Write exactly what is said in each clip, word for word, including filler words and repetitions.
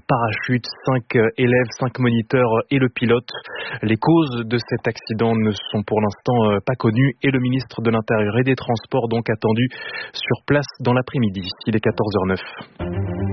parachute, cinq élèves, cinq moniteurs et le pilote. Les causes de cet accident ne sont pour l'instant pas connues et le ministre de l'Intérieur et des Transports donc attendu sur place dans l'après-midi. Il est quatorze heures neuf.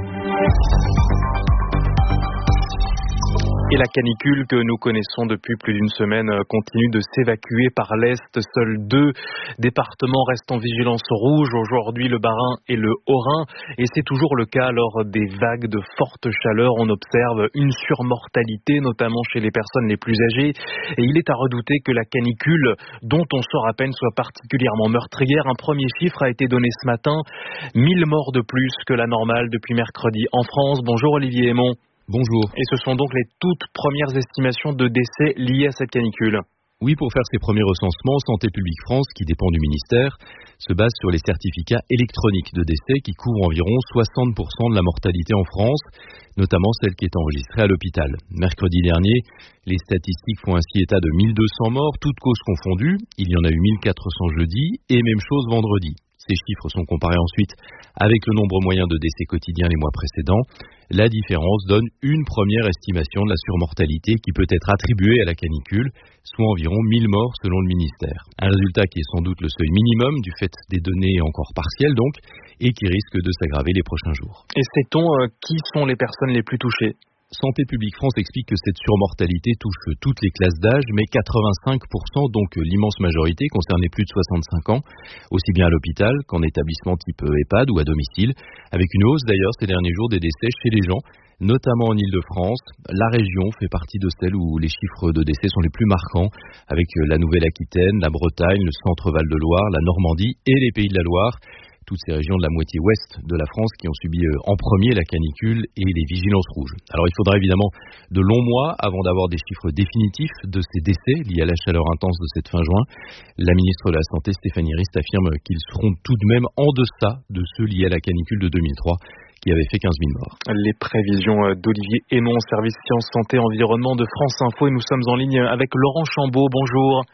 Et la canicule que nous connaissons depuis plus d'une semaine continue de s'évacuer par l'Est. Seuls deux départements restent en vigilance rouge. Aujourd'hui, le Bas-Rhin et le Haut-Rhin. Et c'est toujours le cas lors des vagues de forte chaleur. On observe une surmortalité, notamment chez les personnes les plus âgées. Et il est à redouter que la canicule, dont on sort à peine, soit particulièrement meurtrière. Un premier chiffre a été donné ce matin. mille morts de plus que la normale depuis mercredi en France. Bonjour Olivier Aymon. Bonjour. Et ce sont donc les toutes premières estimations de décès liés à cette canicule. Oui, pour faire ses premiers recensements, Santé publique France, qui dépend du ministère, se base sur les certificats électroniques de décès qui couvrent environ soixante pour cent de la mortalité en France, notamment celle qui est enregistrée à l'hôpital. Mercredi dernier, les statistiques font ainsi état de mille deux cents morts, toutes causes confondues. Il y en a eu mille quatre cents jeudi et même chose vendredi. Ces chiffres sont comparés ensuite avec le nombre moyen de décès quotidiens les mois précédents. La différence donne une première estimation de la surmortalité qui peut être attribuée à la canicule, soit environ mille morts selon le ministère. Un résultat qui est sans doute le seuil minimum du fait des données encore partielles donc, et qui risque de s'aggraver les prochains jours. Et sait-on euh, qui sont les personnes les plus touchées ? Santé publique France explique que cette surmortalité touche toutes les classes d'âge, mais quatre-vingt-cinq pour cent, donc l'immense majorité, concernait plus de soixante-cinq ans, aussi bien à l'hôpital qu'en établissement type EHPAD ou à domicile, avec une hausse d'ailleurs ces derniers jours des décès chez les gens, notamment en Île-de-France. La région fait partie de celles où les chiffres de décès sont les plus marquants, avec la Nouvelle-Aquitaine, la Bretagne, le Centre-Val de Loire, la Normandie et les Pays de la Loire. Toutes ces régions de la moitié ouest de la France qui ont subi en premier la canicule et les vigilances rouges. Alors il faudra évidemment de longs mois avant d'avoir des chiffres définitifs de ces décès liés à la chaleur intense de cette fin juin. La ministre de la Santé, Stéphanie Rist, affirme qu'ils seront tout de même en deçà de ceux liés à la canicule de deux mille trois qui avait fait quinze mille morts. Les prévisions d'Olivier Aymon, service sciences, santé, environnement de France Info, et nous sommes en ligne avec Laurent Chambaud. Bonjour.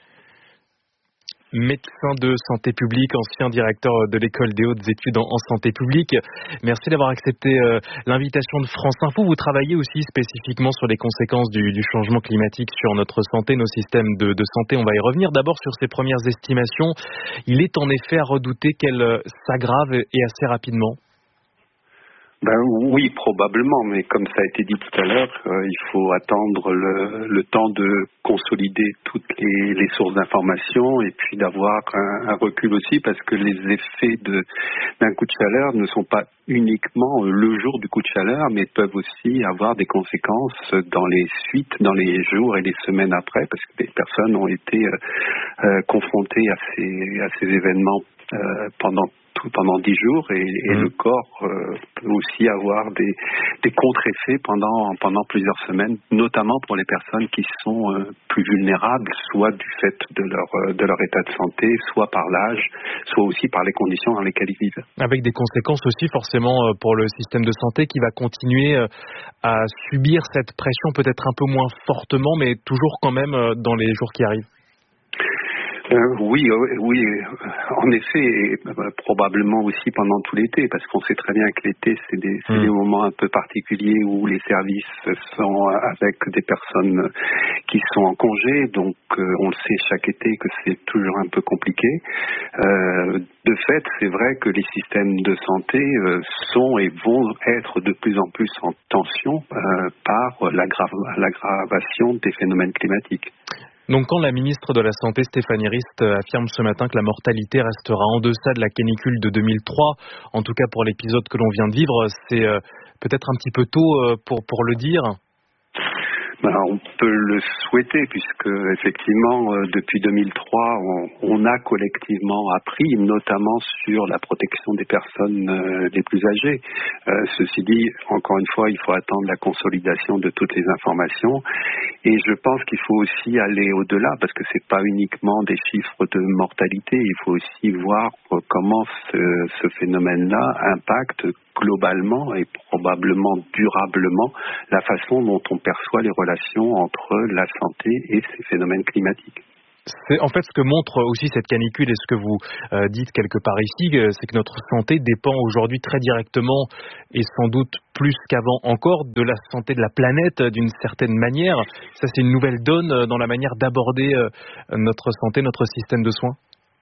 Médecin de santé publique, ancien directeur de l'école des hautes études en santé publique. Merci d'avoir accepté euh, l'invitation de France Info. Vous travaillez aussi spécifiquement sur les conséquences du, du changement climatique sur notre santé, nos systèmes de, de santé. On va y revenir. D'abord sur ces premières estimations. Il est en effet à redouter qu'elles s'aggravent et assez rapidement. Ben oui, probablement, mais comme ça a été dit tout à l'heure, euh, il faut attendre le, le temps de consolider toutes les, les sources d'information et puis d'avoir un, un recul aussi, parce que les effets de, d'un coup de chaleur ne sont pas uniquement le jour du coup de chaleur, mais peuvent aussi avoir des conséquences dans les suites, dans les jours et les semaines après, parce que des personnes ont été euh, euh, confrontées à ces, à ces événements euh, pendant tout pendant dix jours et, et mmh. le corps euh, peut aussi avoir des, des contre-effets pendant, pendant plusieurs semaines, notamment pour les personnes qui sont euh, plus vulnérables, soit du fait de leur, de leur état de santé, soit par l'âge, soit aussi par les conditions dans lesquelles ils vivent. Avec des conséquences aussi forcément pour le système de santé qui va continuer à subir cette pression peut-être un peu moins fortement, mais toujours quand même dans les jours qui arrivent. Euh, oui, euh, oui, en effet, et euh, probablement aussi pendant tout l'été, parce qu'on sait très bien que l'été, c'est des, c'est mmh. des moments un peu particuliers où les services sont avec des personnes qui sont en congé, donc euh, on le sait chaque été que c'est toujours un peu compliqué. Euh, de fait, c'est vrai que les systèmes de santé euh, sont et vont être de plus en plus en tension euh, par l'aggra- l'aggravation des phénomènes climatiques. Donc quand la ministre de la Santé, Stéphanie Rist, affirme ce matin que la mortalité restera en deçà de la canicule de deux mille trois, en tout cas pour l'épisode que l'on vient de vivre, c'est euh, peut-être un petit peu tôt pour, pour le dire. Ben, on peut le souhaiter puisque effectivement euh, depuis deux mille trois on, on a collectivement appris notamment sur la protection des personnes euh, les plus âgées. Euh, ceci dit, encore une fois, il faut attendre la consolidation de toutes les informations et je pense qu'il faut aussi aller au-delà parce que c'est pas uniquement des chiffres de mortalité, il faut aussi voir euh, comment ce, ce phénomène-là impacte globalement et probablement durablement la façon dont on perçoit les relations entre la santé et ces phénomènes climatiques. C'est, en fait, ce que montre aussi cette canicule et ce que vous euh, dites quelque part ici, euh, c'est que notre santé dépend aujourd'hui très directement et sans doute plus qu'avant encore de la santé de la planète euh, d'une certaine manière. Ça, c'est une nouvelle donne euh, dans la manière d'aborder euh, notre santé, notre système de soins.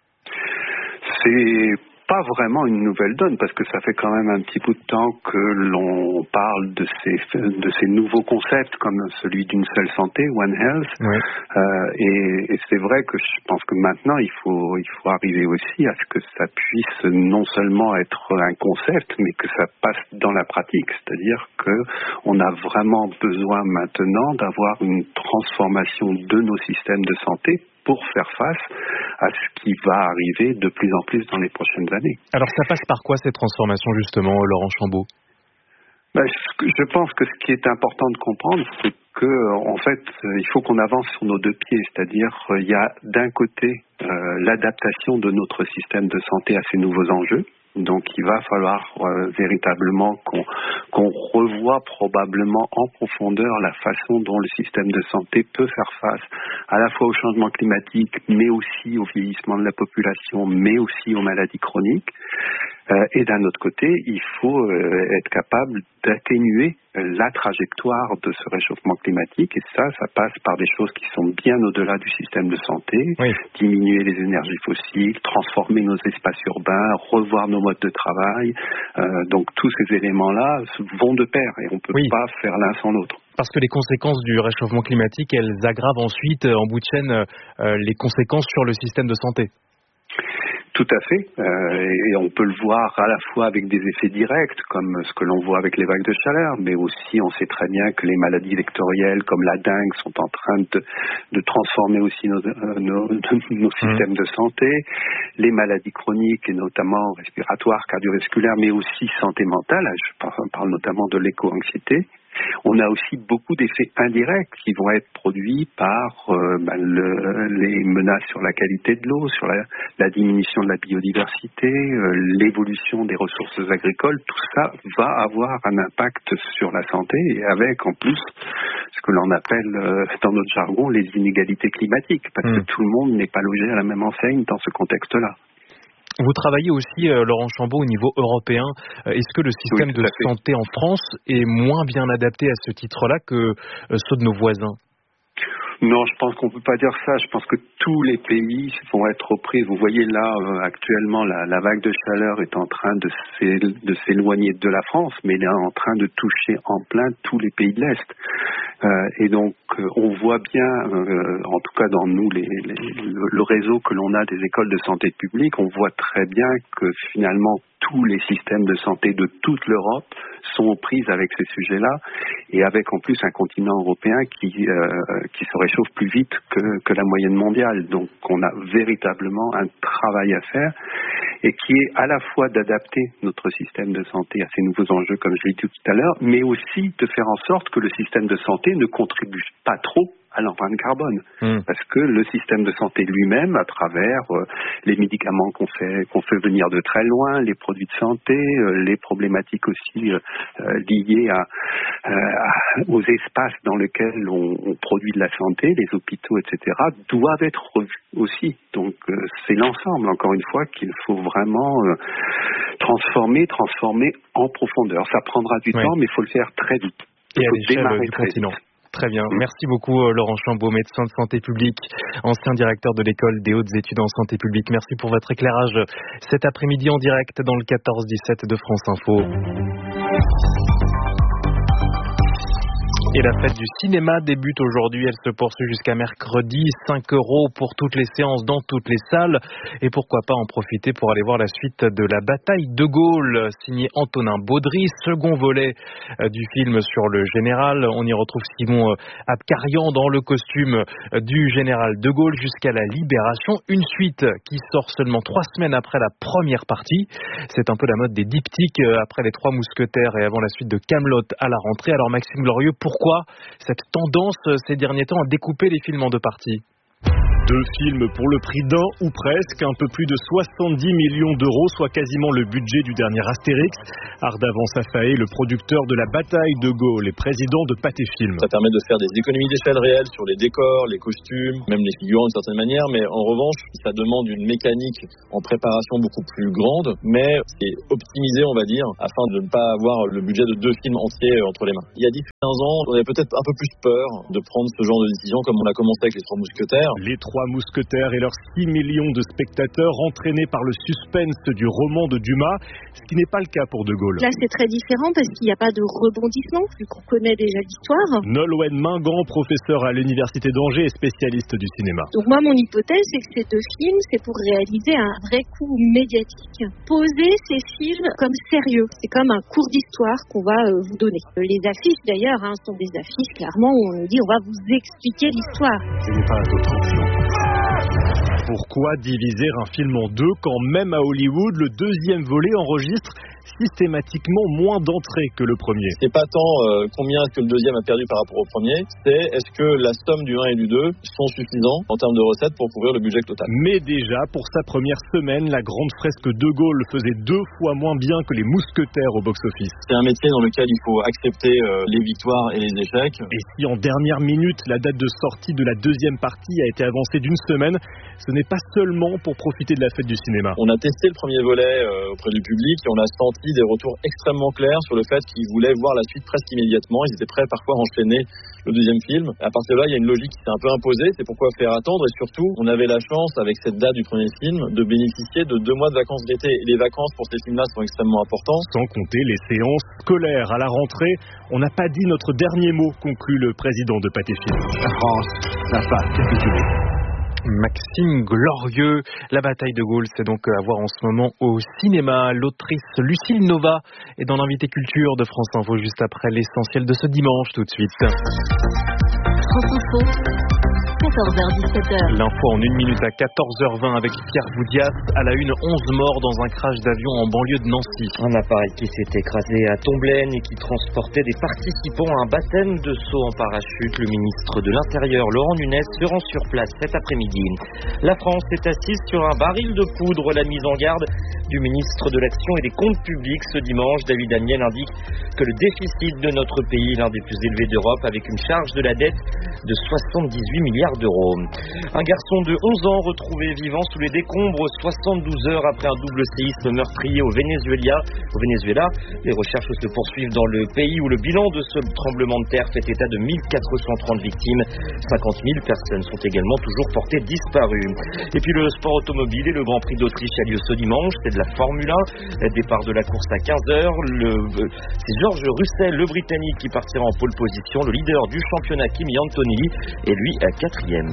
C'est pas vraiment une nouvelle donne parce que ça fait quand même un petit bout de temps que l'on parle de ces de ces nouveaux concepts comme celui d'une seule santé, One Health. Oui. Euh, et, et c'est vrai que je pense que maintenant il faut il faut arriver aussi à ce que ça puisse non seulement être un concept, mais que ça passe dans la pratique. C'est-à-dire que on a vraiment besoin maintenant d'avoir une transformation de nos systèmes de santé pour faire face à ce qui va arriver de plus en plus dans les prochaines années. Alors ça passe par quoi cette transformation justement, Laurent Chambaud ? Ben, je pense que ce qui est important de comprendre, c'est que en fait, il faut qu'on avance sur nos deux pieds. C'est-à-dire, il y a d'un côté euh, l'adaptation de notre système de santé à ces nouveaux enjeux. Donc, il va falloir euh, véritablement qu'on, qu'on revoie probablement en profondeur la façon dont le système de santé peut faire face à la fois au changement climatique, mais aussi au vieillissement de la population, mais aussi aux maladies chroniques. Euh, et d'un autre côté, il faut euh, être capable d'atténuer la trajectoire de ce réchauffement climatique. Et ça, ça passe par des choses qui sont bien au-delà du système de santé. Oui. Diminuer les énergies fossiles, transformer nos espaces urbains, revoir nos modes de travail. Euh, donc tous ces éléments-là vont de pair et on ne peut oui. pas faire l'un sans l'autre. Parce que les conséquences du réchauffement climatique, elles aggravent ensuite, en bout de chaîne, euh, les conséquences sur le système de santé. Tout à fait, euh, et on peut le voir à la fois avec des effets directs, comme ce que l'on voit avec les vagues de chaleur, mais aussi on sait très bien que les maladies vectorielles comme la dengue sont en train de, de transformer aussi nos, euh, nos, nos systèmes de santé, les maladies chroniques et notamment respiratoires, cardiovasculaires, mais aussi santé mentale, je parle, parle notamment de l'éco-anxiété. On a aussi beaucoup d'effets indirects qui vont être produits par euh, ben, le, les menaces sur la qualité de l'eau, sur la, la diminution de la biodiversité, euh, l'évolution des ressources agricoles. Tout ça va avoir un impact sur la santé et avec en plus ce que l'on appelle euh, dans notre jargon les inégalités climatiques, parce mmh. que tout le monde n'est pas logé à la même enseigne dans ce contexte-là. Vous travaillez aussi, euh, Laurent Chambaud, au niveau européen. Euh, est-ce que le système oui, de santé en France est moins bien adapté à ce titre-là que euh, ceux de nos voisins ? Non, je pense qu'on peut pas dire ça. Je pense que tous les pays vont être aux prises. Vous voyez là, euh, actuellement, la, la vague de chaleur est en train de, s'é- de s'éloigner de la France, mais elle est en train de toucher en plein tous les pays de l'Est. Euh, et donc, euh, on voit bien, euh, en tout cas dans nous, les, les, le, le réseau que l'on a des écoles de santé publique, on voit très bien que finalement, tous les systèmes de santé de toute l'Europe sont aux prises avec ces sujets-là et avec en plus un continent européen qui, euh, qui se réchauffe plus vite que, que la moyenne mondiale. Donc on a véritablement un travail à faire et qui est à la fois d'adapter notre système de santé à ces nouveaux enjeux, comme je l'ai dit tout à l'heure, mais aussi de faire en sorte que le système de santé ne contribue pas trop à l'empreinte carbone. Mmh. Parce que le système de santé lui-même, à travers euh, les médicaments qu'on fait, qu'on fait venir de très loin, les produits de santé, euh, les problématiques aussi euh, liées à, euh, aux espaces dans lesquels on, on produit de la santé, les hôpitaux, et cetera, doivent être revus aussi. Donc euh, c'est l'ensemble, encore une fois, qu'il faut vraiment euh, transformer, transformer en profondeur. Ça prendra du oui. temps, mais il faut le faire très vite. Il Et faut démarrer du très continent. Vite. Très bien. Merci beaucoup Laurent Chambaud, médecin de santé publique, ancien directeur de l'école des hautes études en santé publique. Merci pour votre éclairage cet après-midi en direct dans le quatorze dix-sept de France Info. Et la fête du cinéma débute aujourd'hui, elle se poursuit jusqu'à mercredi, cinq euros pour toutes les séances dans toutes les salles. Et pourquoi pas en profiter pour aller voir la suite de La Bataille de Gaulle, signé Antonin Baudry, second volet du film sur le général. On y retrouve Simon Abkarian dans le costume du général de Gaulle jusqu'à la libération. Une suite qui sort seulement trois semaines après la première partie. C'est un peu la mode des diptyques après les Trois Mousquetaires et avant la suite de Kaamelott à la rentrée. Alors Maxime Glorieux, pourquoi Pourquoi cette tendance ces derniers temps à découper les films en deux parties ? Deux films pour le prix d'un ou presque, un peu plus de soixante-dix millions d'euros, soit quasiment le budget du dernier Astérix. Ardavan Safaé, le producteur de La Bataille de Gaulle et président de Pathé Film. Ça permet de faire des économies d'échelle réelles sur les décors, les costumes, même les figurants d'une certaine manière, mais en revanche, ça demande une mécanique en préparation beaucoup plus grande, mais c'est optimisé, on va dire, afin de ne pas avoir le budget de deux films entiers entre les mains. Il y a dix à quinze ans, on avait peut-être un peu plus peur de prendre ce genre de décision, comme on a commencé avec les Trois Mousquetaires. Les Trois Mousquetaires et leurs six millions de spectateurs entraînés par le suspense du roman de Dumas, ce qui n'est pas le cas pour De Gaulle. Là, c'est très différent parce qu'il n'y a pas de rebondissement, vu qu'on connaît déjà l'histoire. Nolwenn Mingan, professeur à l'Université d'Angers et spécialiste du cinéma. Donc moi, mon hypothèse, c'est que ces deux films, c'est pour réaliser un vrai coup médiatique. Poser ces films comme sérieux. C'est comme un cours d'histoire qu'on va euh, vous donner. Les affiches, d'ailleurs, hein, sont des affiches, clairement, où on nous dit on va vous expliquer l'histoire. Ce n'est pas d'autre option. Pourquoi diviser un film en deux quand même à Hollywood, le deuxième volet enregistre systématiquement moins d'entrées que le premier? C'est pas tant euh, combien est-ce que le deuxième a perdu par rapport au premier, c'est est-ce que la somme du un et du deux sont suffisants en termes de recettes pour couvrir le budget total. Mais déjà, pour sa première semaine, la grande fresque De Gaulle faisait deux fois moins bien que les Mousquetaires au box-office. C'est un métier dans lequel il faut accepter euh, les victoires et les échecs. Et si en dernière minute, la date de sortie de la deuxième partie a été avancée d'une semaine, ce n'est pas seulement pour profiter de la fête du cinéma. On a testé le premier volet euh, auprès du public et on a senti des retours extrêmement clairs sur le fait qu'ils voulaient voir la suite presque immédiatement. Ils étaient prêts parfois à enchaîner le deuxième film. À partir de là, il y a une logique qui s'est un peu imposée. C'est pourquoi faire attendre. Et surtout, on avait la chance, avec cette date du premier film, de bénéficier de deux mois de vacances d'été. Et les vacances pour ces films-là sont extrêmement importantes. Sans compter les séances scolaires à la rentrée. On n'a pas dit notre dernier mot, conclut le président de Pathé Film. La France n'a pas capitulé. Maxime Glorieux. La Bataille de Gaulle, c'est donc à voir en ce moment au cinéma. L'autrice Lucille Nova est dans l'invité culture de France Info juste après l'essentiel de ce dimanche tout de suite. France Info. quatorze heures dix-sept heures. L'info en une minute à quatorze heures vingt avec Pierre Boudias. À la une, onze morts dans un crash d'avion en banlieue de Nancy. Un appareil qui s'est écrasé à Tomblaine et qui transportait des participants à un baptême de saut en parachute. Le ministre de l'Intérieur, Laurent Nunez, se rend sur place cet après-midi. La France est assise sur un baril de poudre. La mise en garde du ministre de l'Action et des Comptes publics ce dimanche, David Amiel, indique que le déficit de notre pays est l'un des plus élevés d'Europe avec une charge de la dette de soixante-dix-huit milliards d'euros. Un garçon de onze ans retrouvé vivant sous les décombres soixante-douze heures après un double séisme meurtrier au Venezuela. Au Venezuela, les recherches se poursuivent dans le pays où le bilan de ce tremblement de terre fait état de mille quatre cent trente victimes. cinquante mille personnes sont également toujours portées disparues. Et puis le sport automobile et le Grand Prix d'Autriche a lieu ce dimanche. C'est de la Formule un. Départ de la course à quinze heures. Le, euh, c'est George Russell, le Britannique, qui partira en pole position. Le leader du championnat, Kimi Antonelli, est lui à quatrième.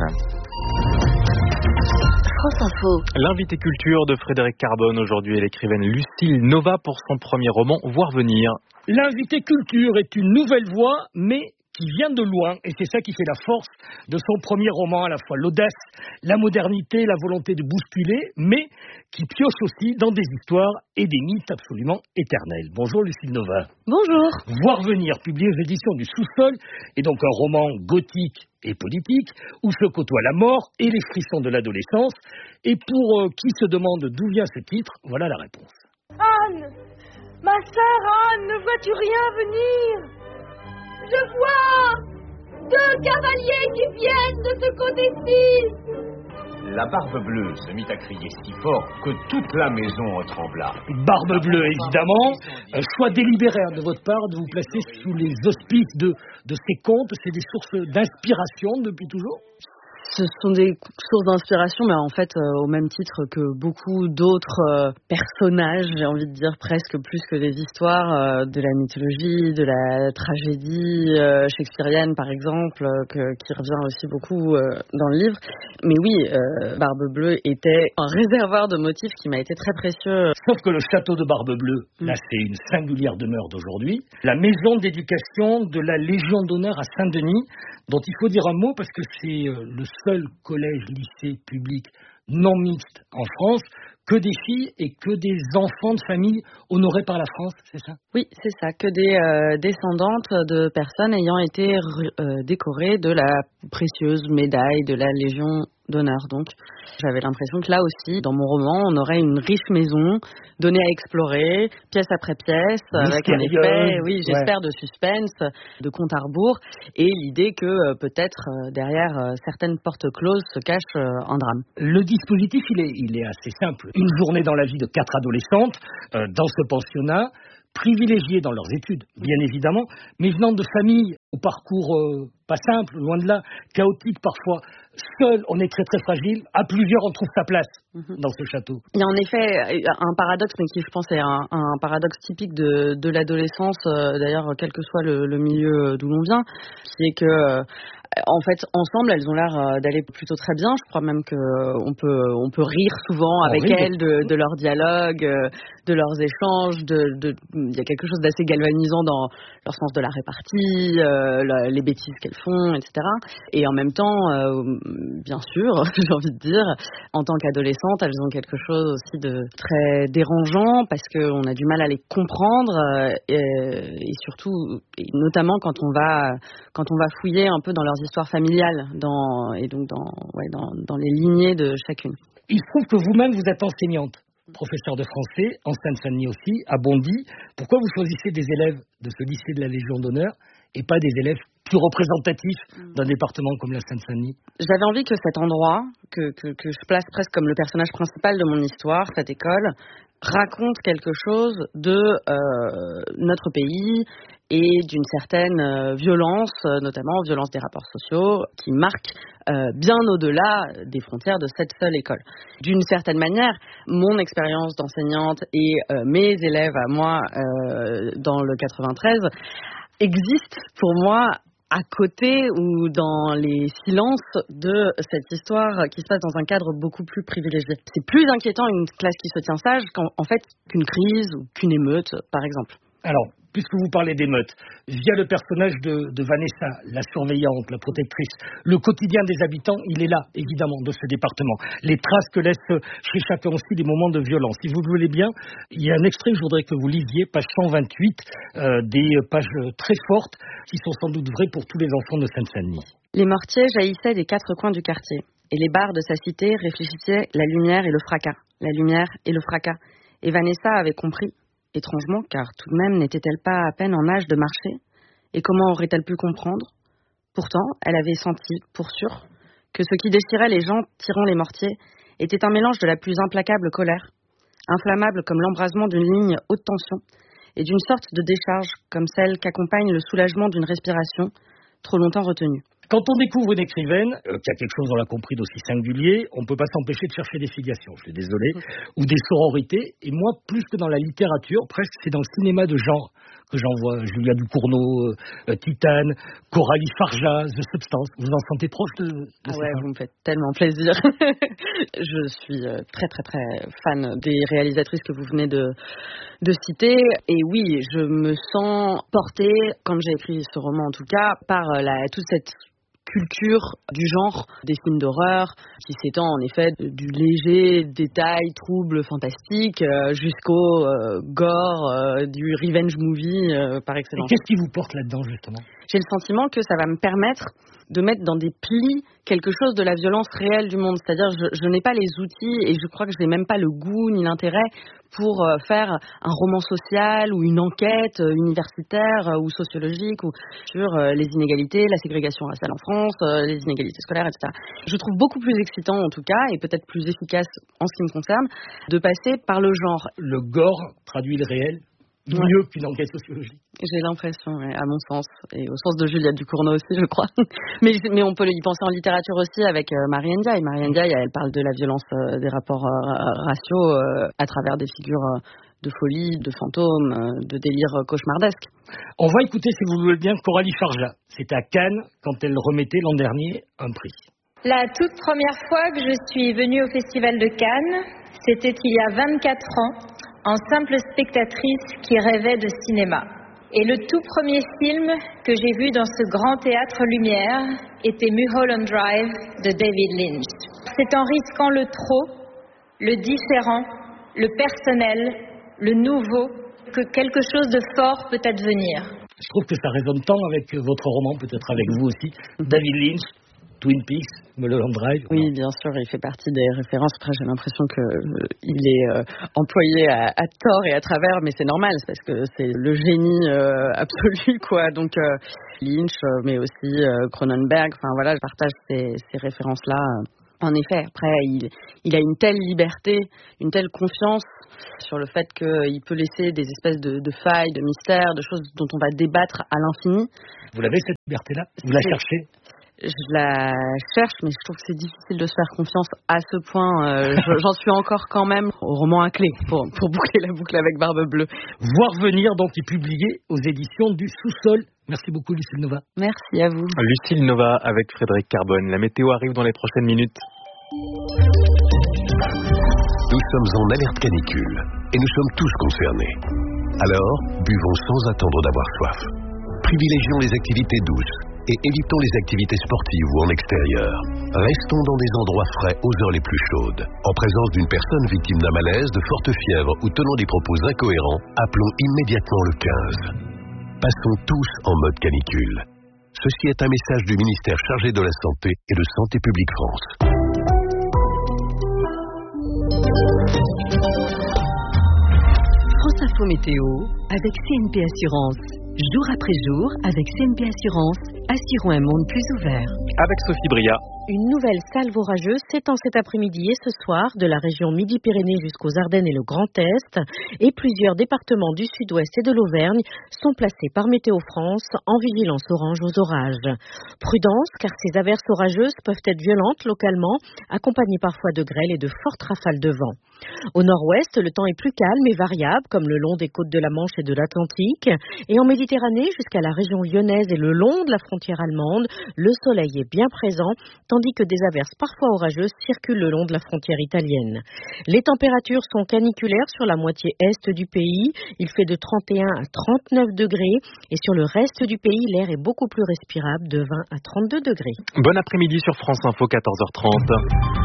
France Info. L'invité culture de Frédéric Carbone aujourd'hui est l'écrivaine Lucille Nova pour son premier roman Voir venir. L'invité culture est une nouvelle voix, mais qui vient de loin, et c'est ça qui fait la force de son premier roman, à la fois l'audace, la modernité, la volonté de bousculer, mais qui pioche aussi dans des histoires et des mythes absolument éternels. Bonjour Lucille Nova. Bonjour. Voir venir, publié aux éditions du Sous-sol, est donc un roman gothique et politique, où se côtoient la mort et les frissons de l'adolescence. Et pour euh, qui se demande d'où vient ce titre, voilà la réponse. Anne, ma sœur Anne, ne vois-tu rien venir ? Je vois deux cavaliers qui viennent de ce côté-ci. La Barbe Bleue se mit à crier si fort que toute la maison trembla. Barbe Bleue, évidemment. Un choix délibéré de votre part de vous placer sous les auspices de, de ces contes. C'est des sources d'inspiration depuis toujours ? Ce sont des sources d'inspiration, mais en fait, euh, au même titre que beaucoup d'autres euh, personnages, j'ai envie de dire presque plus que des histoires euh, de la mythologie, de la tragédie euh, shakespearienne, par exemple, euh, que, qui revient aussi beaucoup euh, dans le livre. Mais oui, euh, Barbe Bleue était un réservoir de motifs qui m'a été très précieux. Sauf que le château de Barbe Bleue, mmh. là, c'est une singulière demeure d'aujourd'hui. La maison d'éducation de la Légion d'honneur à Saint-Denis, dont il faut dire un mot parce que c'est euh, le seul collège-lycée public non mixte en France, que des filles et que des enfants de famille honorés par la France, c'est ça ? Oui, c'est ça, que des euh, descendantes de personnes ayant été euh, décorées de la précieuse médaille de la Légion d'honneur. Donc, j'avais l'impression que là aussi, dans mon roman, on aurait une riche maison donnée à explorer, pièce après pièce, avec un effet, oui, j'espère, ouais. de suspense, de compte à rebours, et l'idée que euh, peut-être euh, derrière euh, certaines portes closes se cache euh, un drame. Le dispositif, il est, il est assez simple. Une journée dans la vie de quatre adolescentes, euh, dans ce pensionnat, privilégiées dans leurs études, bien évidemment, mais venant de familles au parcours euh, pas simple, loin de là, chaotique parfois. Seul, on est très très fragile. À plusieurs, on trouve sa place mm-hmm. dans ce château. Il y a en effet un paradoxe, mais qui, je pense, est un, un paradoxe typique de, de l'adolescence, euh, d'ailleurs, quel que soit le, le milieu d'où l'on vient, qui est que... Euh, En fait, ensemble, elles ont l'air d'aller plutôt très bien. Je crois même qu'on peut, on peut rire souvent avec Horrible. elles de, de leurs dialogues, de leurs échanges. De, de, il y a quelque chose d'assez galvanisant dans leur sens de la répartie, euh, la, les bêtises qu'elles font, et cetera. Et en même temps, euh, bien sûr, j'ai envie de dire, en tant qu'adolescentes, elles ont quelque chose aussi de très dérangeant parce qu'on a du mal à les comprendre euh, et, et surtout, et notamment quand on va, quand on va fouiller un peu dans leurs histoires familiales dans, et donc dans, ouais, dans, dans les lignées de chacune. Il se trouve que vous-même, vous êtes enseignante, professeure de français, en Seine-Saint-Denis aussi, à Bondy. Pourquoi vous choisissez des élèves de ce lycée de la Légion d'honneur et pas des élèves plus représentatifs d'un département comme la Seine-Saint-Denis? J'avais envie que cet endroit, que, que, que je place presque comme le personnage principal de mon histoire, cette école, raconte quelque chose de euh, notre pays et d'une certaine euh, violence, euh, notamment violence des rapports sociaux, qui marque euh, bien au-delà des frontières de cette seule école. D'une certaine manière, mon expérience d'enseignante et euh, mes élèves à moi euh, dans le quatre-vingt-treize existent pour moi à côté ou dans les silences de cette histoire qui se passe dans un cadre beaucoup plus privilégié. C'est plus inquiétant une classe qui se tient sage qu'en en fait qu'une crise ou qu'une émeute, par exemple. Alors, puisque vous parlez d'émeutes, via le personnage de, de Vanessa, la surveillante, la protectrice, le quotidien des habitants, il est là, évidemment, de ce département. Les traces que laissent chez chacun aussi des moments de violence. Si vous le voulez bien, il y a un extrait que je voudrais que vous lisiez, page cent vingt-huit, euh, des pages très fortes qui sont sans doute vraies pour tous les enfants de Seine-Saint-Denis. Les mortiers jaillissaient des quatre coins du quartier, et les bars de sa cité réfléchissaient la lumière et le fracas, la lumière et le fracas. Et Vanessa avait compris. Étrangement, car tout de même n'était-elle pas à peine en âge de marcher? Et comment aurait-elle pu comprendre? Pourtant, elle avait senti, pour sûr, que ce qui déchirait les gens tirant les mortiers était un mélange de la plus implacable colère, inflammable comme l'embrasement d'une ligne haute tension, et d'une sorte de décharge comme celle qu'accompagne le soulagement d'une respiration trop longtemps retenue. Quand on découvre une écrivaine, euh, qui a quelque chose, on l'a compris, d'aussi singulier, on ne peut pas s'empêcher de chercher des filiations, je suis désolé, ou des sororités. Et moi, plus que dans la littérature, presque, c'est dans le cinéma de genre que j'en vois. Julia Ducournau, euh, Titane, Coralie Farja, The Substance. Vous en sentez proche de, de Ah ouais, vous me faites tellement plaisir. Je suis euh, très très très fan des réalisatrices que vous venez de, de citer. Et oui, je me sens portée, quand j'ai écrit ce roman en tout cas, par euh, la, toute cette culture du genre des films d'horreur qui s'étend en effet du léger détail trouble fantastique euh, jusqu'au euh, gore euh, du revenge movie euh, par excellence. Et qu'est-ce qui vous porte là-dedans justement? J'ai le sentiment que ça va me permettre de mettre dans des plis quelque chose de la violence réelle du monde. C'est-à-dire je, je n'ai pas les outils et je crois que je n'ai même pas le goût ni l'intérêt pour euh, faire un roman social ou une enquête euh, universitaire euh, ou sociologique ou sur euh, les inégalités, la ségrégation raciale en France, euh, les inégalités scolaires, et cetera. Je trouve beaucoup plus excitant en tout cas et peut-être plus efficace en ce qui me concerne de passer par le genre. Le gore traduit le réel mieux ouais. qu'une enquête sociologique. J'ai l'impression, ouais, à mon sens, et au sens de Juliette Ducournau aussi, je crois. mais, mais on peut y penser en littérature aussi avec euh, Marie Ndiaye. Marie Ndiaye, elle parle de la violence euh, des rapports euh, raciaux euh, à travers des figures euh, de folie, de fantômes, euh, de délire euh, cauchemardesque. On va écouter, si vous voulez bien, Coralie Farja. C'était à Cannes, quand elle remettait l'an dernier un prix. La toute première fois que je suis venue au Festival de Cannes, c'était il y a vingt-quatre ans, en simple spectatrice qui rêvait de cinéma. Et le tout premier film que j'ai vu dans ce grand théâtre Lumière était Mulholland Drive de David Lynch. C'est en risquant le trop, le différent, le personnel, le nouveau, que quelque chose de fort peut advenir. Je trouve que ça résonne tant avec votre roman, peut-être avec vous aussi, David Lynch. Twin Peaks, Mulholland Drive. Oui, non. Bien sûr, il fait partie des références. Après, j'ai l'impression qu'il euh, est euh, employé à, à tort et à travers, mais c'est normal, c'est parce que c'est le génie euh, absolu, quoi. Donc, euh, Lynch, euh, mais aussi euh, Cronenberg, enfin voilà, je partage ces, ces références-là. Euh. En effet, après, il, il a une telle liberté, une telle confiance sur le fait qu'il peut laisser des espèces de, de failles, de mystères, de choses dont on va débattre à l'infini. Vous l'avez, cette liberté-là? Vous la cherchez? Je la cherche, mais je trouve que c'est difficile de se faire confiance à ce point. Euh, j'en suis encore quand même au roman à clé pour, pour boucler la boucle avec Barbe Bleue. Voir venir, donc, est publié aux éditions du Sous-Sol. Merci beaucoup, Lucille Nova. Merci à vous. Lucille Nova avec Frédéric Carbone. La météo arrive dans les prochaines minutes. Nous sommes en alerte canicule et nous sommes tous concernés. Alors, buvons sans attendre d'avoir soif. Privilégions les activités douces et évitons les activités sportives ou en extérieur. Restons dans des endroits frais aux heures les plus chaudes. En présence d'une personne victime d'un malaise, de forte fièvre ou tenant des propos incohérents, appelons immédiatement le quinze. Passons tous en mode canicule. Ceci est un message du ministère chargé de la Santé et de Santé publique France. France Info Météo avec C N P Assurance. Jour après jour, avec C N P Assurance, assurons un monde plus ouvert. Avec Sophie Bria. Une nouvelle salve orageuse s'étend cet après-midi et ce soir de la région Midi-Pyrénées jusqu'aux Ardennes et le Grand Est, et plusieurs départements du Sud-Ouest et de l'Auvergne sont placés par Météo France en vigilance orange aux orages. Prudence, car ces averses orageuses peuvent être violentes localement, accompagnées parfois de grêle et de fortes rafales de vent. Au nord-ouest, le temps est plus calme et variable, comme le long des côtes de la Manche et de l'Atlantique, et en Méditerranée jusqu'à la région lyonnaise et le long de la frontière allemande, le soleil est bien présent, tandis que des averses parfois orageuses circulent le long de la frontière italienne. Les températures sont caniculaires sur la moitié est du pays. Il fait de trente et un à trente-neuf degrés. Et sur le reste du pays, l'air est beaucoup plus respirable, de vingt à trente-deux degrés. Bon après-midi sur France Info, quatorze heures trente.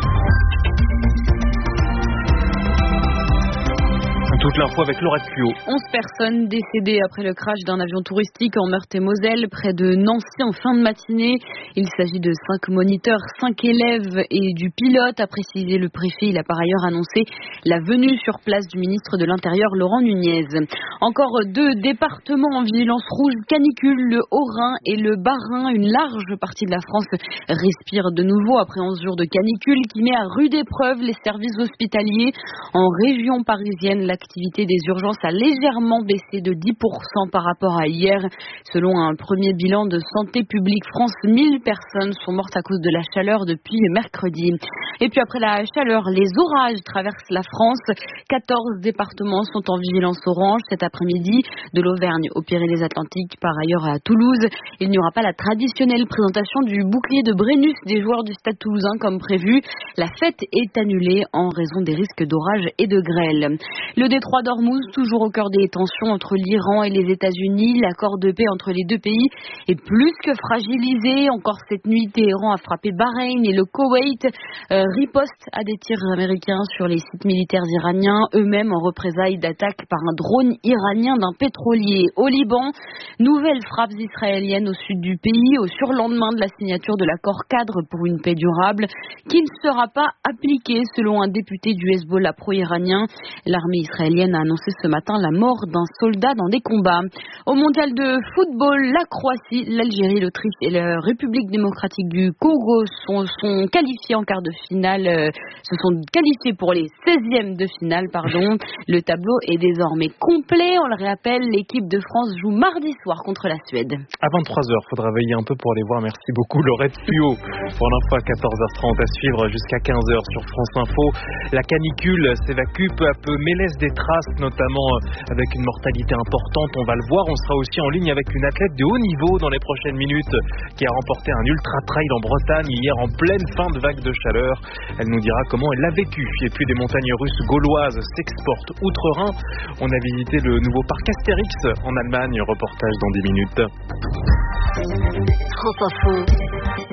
Toute l'info avec Laura Cuot. onze personnes décédées après le crash d'un avion touristique en Meurthe-et-Moselle, près de Nancy en fin de matinée. Il s'agit de cinq moniteurs, cinq élèves et du pilote, a précisé le préfet. Il a par ailleurs annoncé la venue sur place du ministre de l'Intérieur, Laurent Nunez. Encore deux départements en vigilance rouge canicule, le Haut-Rhin et le Bas-Rhin. Une large partie de la France respire de nouveau après onze jours de canicule qui met à rude épreuve les services hospitaliers. En région parisienne, l'activité L'activité des urgences a légèrement baissé de dix pour cent par rapport à hier. Selon un premier bilan de Santé publique France, mille personnes sont mortes à cause de la chaleur depuis mercredi. Et puis après la chaleur, les orages traversent la France. quatorze départements sont en vigilance orange cet après-midi, de l'Auvergne aux Pyrénées-Atlantiques, par ailleurs à Toulouse. Il n'y aura pas la traditionnelle présentation du bouclier de Brennus des joueurs du Stade Toulousain comme prévu. La fête est annulée en raison des risques d'orage et de grêle. Le détroit d'Ormuz, toujours au cœur des tensions entre l'Iran et les États-Unis. L'accord de paix entre les deux pays est plus que fragilisé. Encore cette nuit, Téhéran a frappé Bahreïn et le Koweït. Euh, riposte à des tirs américains sur les sites militaires iraniens, eux-mêmes en représailles d'attaques par un drone iranien d'un pétrolier au Liban. Nouvelles frappes israéliennes au sud du pays, au surlendemain de la signature de l'accord cadre pour une paix durable, qui ne sera pas appliqué selon un député du Hezbollah pro-iranien. L'armée israélienne a annoncé ce matin la mort d'un soldat dans des combats. Au mondial de football, la Croatie, l'Algérie, l'Autriche et la République démocratique du Congo sont, sont qualifiés en quart de finale, euh, se sont qualifiés pour les seizièmes de finale, pardon. Le tableau est désormais complet. On le rappelle, l'équipe de France joue mardi soir contre la Suède. À vingt-trois heures, il faudra veiller un peu pour aller voir. Merci beaucoup Laurette Puot pour l'info à quatorze heures trente, à suivre jusqu'à quinze heures sur France Info. La canicule s'évacue peu à peu, mais laisse des traces, notamment avec une mortalité importante. On va le voir. On sera aussi en ligne avec une athlète de haut niveau dans les prochaines minutes qui a remporté un ultra trail en Bretagne hier en pleine fin de vague de chaleur. Elle nous dira comment elle l'a vécu. Et puis des montagnes russes gauloises s'exportent outre-Rhin. On a visité le nouveau parc Astérix en Allemagne. Reportage dans dix minutes. France Info,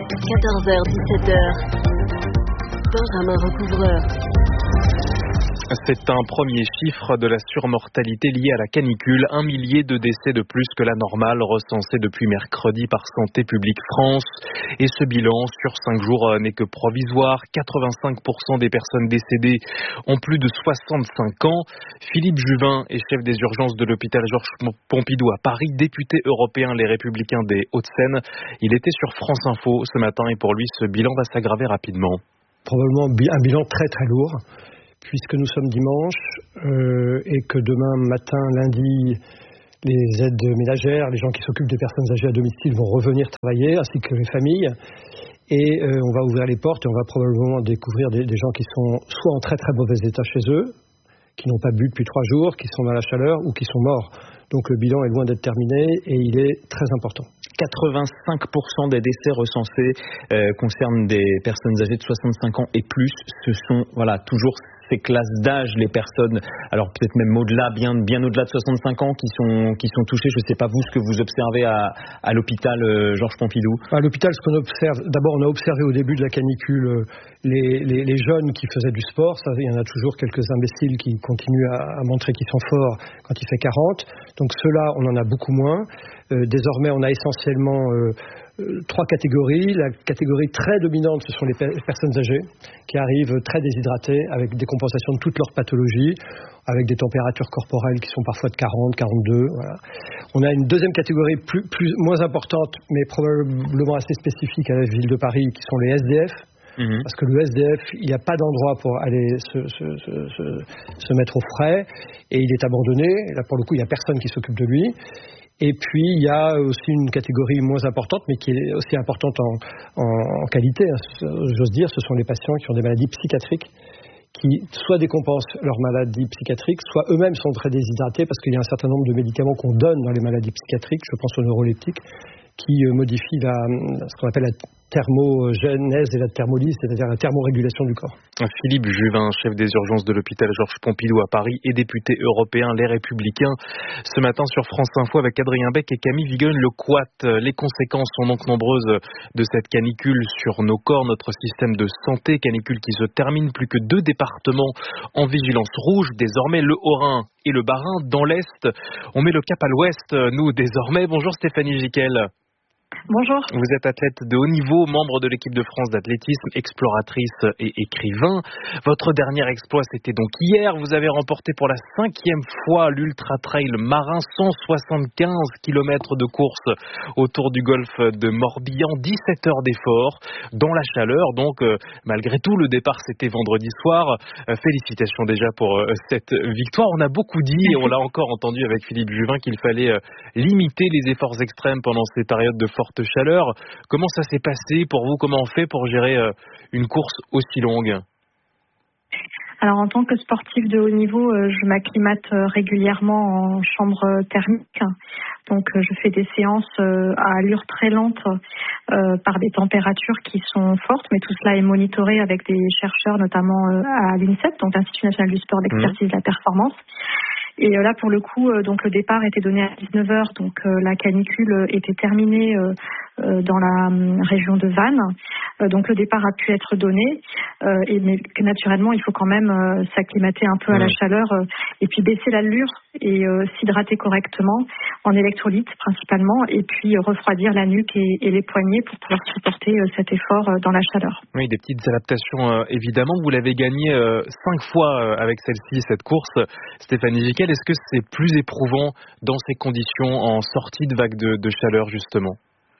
quatorze heures dix-sept heures. Benjamin Recouvreur. C'est un premier chiffre de la surmortalité liée à la canicule. Un millier de décès de plus que la normale recensés depuis mercredi par Santé publique France. Et ce bilan sur cinq jours n'est que provisoire. quatre-vingt-cinq pour cent des personnes décédées ont plus de soixante-cinq ans. Philippe Juvin est chef des urgences de l'hôpital Georges Pompidou à Paris, député européen Les Républicains des Hauts-de-Seine. Il était sur France Info ce matin et pour lui ce bilan va s'aggraver rapidement. Probablement un bilan très très lourd, puisque nous sommes dimanche euh, et que demain matin, lundi, les aides ménagères, les gens qui s'occupent des personnes âgées à domicile vont revenir travailler, ainsi que les familles. Et euh, on va ouvrir les portes et on va probablement découvrir des, des gens qui sont soit en très très mauvais état chez eux, qui n'ont pas bu depuis trois jours, qui sont dans la chaleur ou qui sont morts. Donc le bilan est loin d'être terminé et il est très important. quatre-vingt-cinq pour cent des décès recensés euh, concernent des personnes âgées de soixante-cinq ans et plus. Ce sont voilà toujours ces classes d'âge, les personnes, alors peut-être même au-delà, bien, bien au-delà de soixante-cinq ans qui sont, qui sont touchées. Je ne sais pas vous ce que vous observez à, à l'hôpital euh, Georges Pompidou. À l'hôpital, ce qu'on observe, d'abord on a observé au début de la canicule euh, les, les, les jeunes qui faisaient du sport. Ça, il y en a toujours quelques imbéciles qui continuent à, à montrer qu'ils sont forts quand il fait quarante. Donc ceux-là, on en a beaucoup moins. Euh, désormais, on a essentiellement euh, euh, trois catégories. La catégorie très dominante, ce sont les pe- personnes âgées qui arrivent très déshydratées avec des compensations de toutes leurs pathologies, avec des températures corporelles qui sont parfois de quarante, quarante-deux. Voilà. On a une deuxième catégorie plus, plus, moins importante, mais probablement assez spécifique à la ville de Paris, qui sont les S D F. Mmh. Parce que le S D F, il n'y a pas d'endroit pour aller se, se, se, se, se mettre au frais et il est abandonné. Là, pour le coup, il n'y a personne qui s'occupe de lui. Et puis, il y a aussi une catégorie moins importante, mais qui est aussi importante en, en, en qualité, hein, j'ose dire, ce sont les patients qui ont des maladies psychiatriques, qui soit décompensent leurs maladies psychiatriques, soit eux-mêmes sont très déshydratés, parce qu'il y a un certain nombre de médicaments qu'on donne dans les maladies psychiatriques, je pense aux neuroleptiques, qui modifient la, ce qu'on appelle la thermogénèse et la thermolyse, c'est-à-dire la thermorégulation du corps. Philippe Juvin, chef des urgences de l'hôpital Georges Pompidou à Paris et député européen Les Républicains, ce matin sur France Info avec Adrien Beck et Camille Vigogne-Lecoite. Les conséquences sont donc nombreuses de cette canicule sur nos corps, notre système de santé, canicule qui se termine, plus que deux départements en vigilance rouge, désormais le Haut-Rhin et le Bas-Rhin. Dans l'Est, on met le cap à l'Ouest, nous désormais. Bonjour Stéphanie Giquel. Bonjour. Vous êtes athlète de haut niveau, membre de l'équipe de France d'athlétisme, exploratrice et écrivain. Votre dernier exploit, c'était donc hier. Vous avez remporté pour la cinquième fois l'Ultra Trail Marin, cent soixante-quinze kilomètres de course autour du golfe de Morbihan, dix-sept heures d'effort dans la chaleur. Donc, euh, malgré tout, le départ, c'était vendredi soir. Euh, félicitations déjà pour euh, cette victoire. On a beaucoup dit, et on l'a encore entendu avec Philippe Juvin, qu'il fallait euh, limiter les efforts extrêmes pendant ces périodes de forte chaleur. Comment ça s'est passé pour vous? Comment on fait pour gérer euh, une course aussi longue? Alors en tant que sportif de haut niveau, euh, je m'acclimate euh, régulièrement en chambre thermique. Donc euh, je fais des séances euh, à allure très lente euh, par des températures qui sont fortes, mais tout cela est monitoré avec des chercheurs, notamment euh, à l'INSEP, donc l'Institut national du sport d'expertise de la performance. Et euh, là, pour le coup, euh, donc le départ était donné à dix-neuf heures, donc euh, la canicule était terminée euh, euh, dans la euh, région de Vannes. Euh, donc le départ a pu être donné, euh, et mais naturellement, il faut quand même euh, s'acclimater un peu à la chaleur euh, et puis baisser l'allure et euh, s'hydrater correctement en électrolytes principalement, et puis euh, refroidir la nuque et, et les poignets pour pouvoir supporter euh, cet effort euh, dans la chaleur. Oui, des petites adaptations euh, évidemment. Vous l'avez gagné euh, cinq fois euh, avec celle-ci, cette course, Stéphanie Giquel. Est-ce que c'est plus éprouvant dans ces conditions en sortie de vague de, de chaleur justement?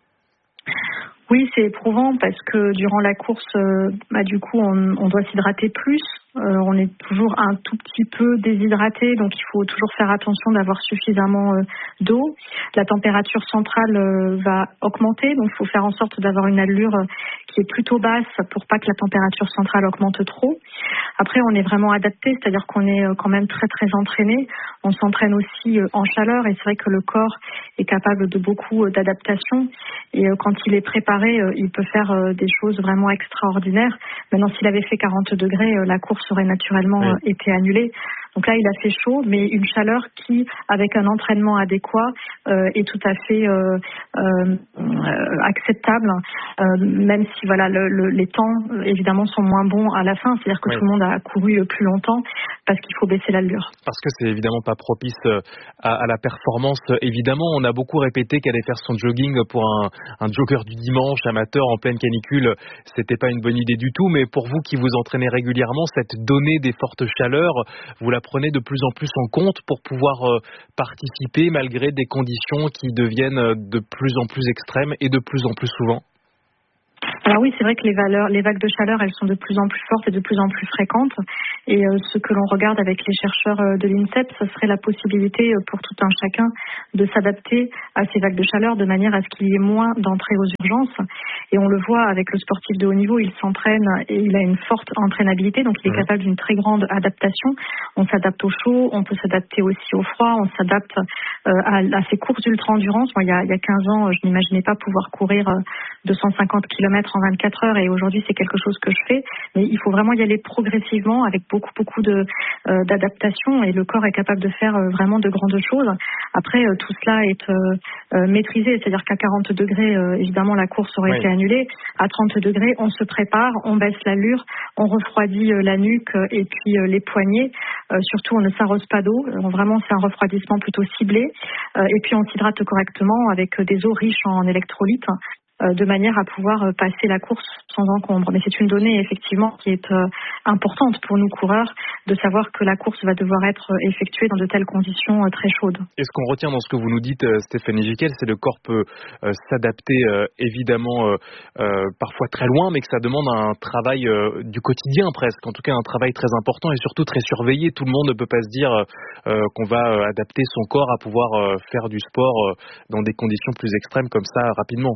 Oui, c'est éprouvant parce que durant la course, euh, bah, du coup, on, on doit s'hydrater plus. Euh, on est toujours un tout petit peu déshydraté, donc il faut toujours faire attention d'avoir suffisamment euh, d'eau. La température centrale euh, va augmenter, donc il faut faire en sorte d'avoir une allure euh, qui est plutôt basse pour pas que la température centrale augmente trop. Après, on est vraiment adapté, c'est-à-dire qu'on est euh, quand même très très entraîné. On s'entraîne aussi euh, en chaleur, et c'est vrai que le corps est capable de beaucoup euh, d'adaptation. Et euh, quand il est préparé, euh, il peut faire euh, des choses vraiment extraordinaires. Maintenant, s'il avait fait quarante degrés, euh, la course aurait naturellement oui. été annulée. Donc là, il a fait chaud, mais une chaleur qui, avec un entraînement adéquat, euh, est tout à fait euh, euh, acceptable, euh, même si voilà le, le, les temps évidemment sont moins bons à la fin. C'est-à-dire que oui. Tout le monde a couru plus longtemps parce qu'il faut baisser l'allure. Parce que c'est évidemment pas propice à, à la performance. Évidemment, on a beaucoup répété qu'elle allait faire son jogging pour un, un jogger du dimanche amateur en pleine canicule. C'était pas une bonne idée du tout. Mais pour vous qui vous entraînez régulièrement, cette donnée des fortes chaleurs, vous la prenez de plus en plus en compte pour pouvoir euh, participer malgré des conditions qui deviennent de plus en plus extrêmes et de plus en plus souvent. Alors oui, c'est vrai que les valeurs, les vagues de chaleur, elles sont de plus en plus fortes et de plus en plus fréquentes. Et euh, ce que l'on regarde avec les chercheurs euh, de l'INSEP, ce serait la possibilité euh, pour tout un chacun de s'adapter à ces vagues de chaleur de manière à ce qu'il y ait moins d'entrées aux urgences. Et on le voit avec le sportif de haut niveau, il s'entraîne et il a une forte entraînabilité, donc il est capable d'une très grande adaptation. On s'adapte au chaud, on peut s'adapter aussi au froid, on s'adapte euh, à, à ces courses ultra-endurance. Moi, il y a, il y a quinze ans, je n'imaginais pas pouvoir courir euh, deux cent cinquante kilomètres en vingt-quatre heures et aujourd'hui c'est quelque chose que je fais, mais il faut vraiment y aller progressivement avec beaucoup beaucoup de euh, d'adaptation et le corps est capable de faire euh, vraiment de grandes choses. Après euh, tout cela est euh, euh, maîtrisé, c'est-à-dire qu'à quarante degrés euh, évidemment la course aurait oui. été annulée, à trente degrés on se prépare, on baisse l'allure, on refroidit euh, la nuque euh, et puis euh, les poignets, euh, surtout on ne s'arrose pas d'eau, euh, vraiment c'est un refroidissement plutôt ciblé euh, et puis on s'hydrate correctement avec euh, des eaux riches en électrolytes de manière à pouvoir passer la course sans encombre. Mais c'est une donnée effectivement qui est euh, importante pour nous coureurs de savoir que la course va devoir être effectuée dans de telles conditions euh, très chaudes. Et ce qu'on retient dans ce que vous nous dites, euh, Stéphanie Gicquel, c'est que le corps peut euh, s'adapter euh, évidemment euh, euh, parfois très loin, mais que ça demande un travail euh, du quotidien presque, en tout cas un travail très important et surtout très surveillé. Tout le monde ne peut pas se dire euh, qu'on va euh, adapter son corps à pouvoir euh, faire du sport euh, dans des conditions plus extrêmes comme ça rapidement.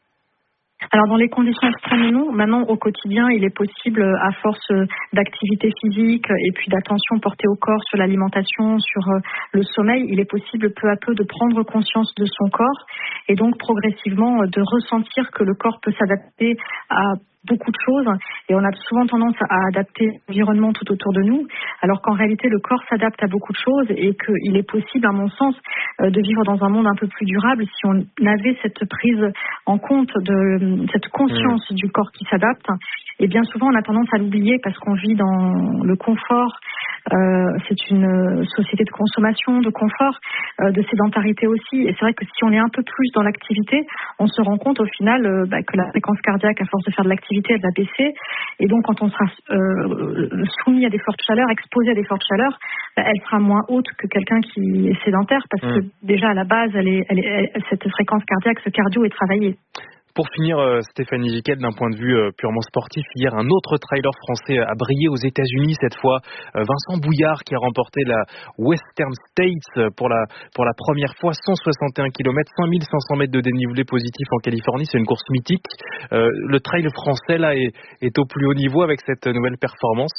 Alors dans les conditions extrêmes, non. Maintenant, au quotidien, il est possible, à force d'activité physique et puis d'attention portée au corps sur l'alimentation, sur le sommeil, il est possible peu à peu de prendre conscience de son corps et donc progressivement de ressentir que le corps peut s'adapter à beaucoup de choses et on a souvent tendance à adapter l'environnement tout autour de nous, alors qu'en réalité le corps s'adapte à beaucoup de choses et qu'il est possible, à mon sens, de vivre dans un monde un peu plus durable si on avait cette prise en compte de cette conscience mmh. du corps qui s'adapte. Et bien souvent on a tendance à l'oublier parce qu'on vit dans le confort. Euh, c'est une société de consommation, de confort, euh, de sédentarité aussi. Et c'est vrai que si on est un peu plus dans l'activité, on se rend compte au final euh, bah, que la fréquence cardiaque, à force de faire de l'activité, elle va baisser. Et donc quand on sera euh, soumis à des fortes chaleurs, exposé à des fortes chaleurs, bah, elle sera moins haute que quelqu'un qui est sédentaire parce mmh. que déjà à la base, elle est, elle est, elle, cette fréquence cardiaque, ce cardio est travaillé. Pour finir, Stéphanie Gicquel, d'un point de vue purement sportif, hier, un autre trailer français a brillé aux États-Unis cette fois. Vincent Bouillard qui a remporté la Western States pour la, pour la première fois, cent soixante et un kilomètres, cinq mille cinq cents mètres de dénivelé positif en Californie. C'est une course mythique. Euh, le trail français là est, est au plus haut niveau avec cette nouvelle performance.